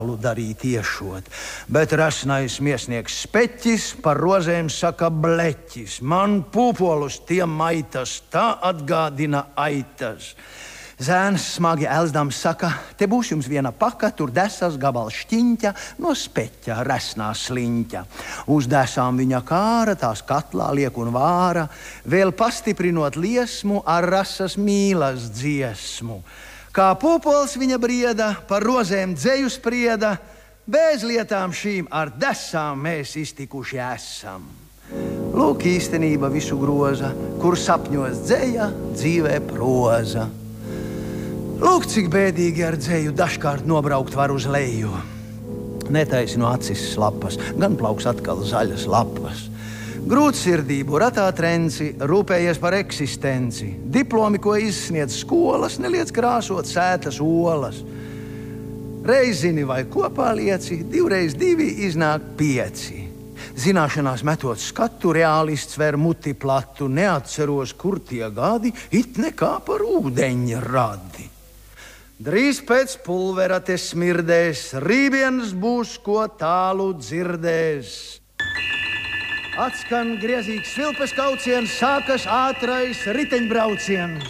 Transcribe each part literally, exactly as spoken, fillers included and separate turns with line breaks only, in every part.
darīt iešot, bet rasnais miesnieks Speķis par rozēm saka bleķis. Man pūpolus tie maitas, tā atgādina aitas. Zēns smagi elzdams saka, te būs jums viena paka, tur desas gabals šķiņķa no Speķa resnā sliņķa. Uz desām viņa kāra, tās katlā liek un vāra, vēl pastiprinot liesmu ar rasas mīlas dziesmu. Kā pūpols viņa brieda, par rozēm dzeju sprieda, bez lietām šīm ar desām mēs iztikuši esam. Lūk īstenība visu groza, kur sapņos dzeja, dzīvē proza. Lūk, cik bēdīgi ar dzeju dažkārt nobraukt var uz leju. Netaisinu acis slapas, gan plauks atkal zaļas lapas. Grūtsirdību ratā trenci, rūpējies par eksistenci. Diplomi, ko izsniedz skolas, neliec krāsot sētas olas. Reiz zini vai kopā lieci, divreiz divi iznāk pieci. Zināšanās metot skatu, reālists ver muti platu. Neatceros, kur tie gadi, it nekā par ūdeņa radi. Drīz pēc pulvera te smirdēs, rībiens būs, ko tālu dzirdēs. Atskan griezīgs svilpes kauciens, sākas ātrais riteņbrauciens.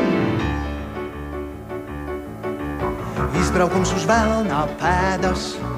Izbraukums uz velnā pēdas,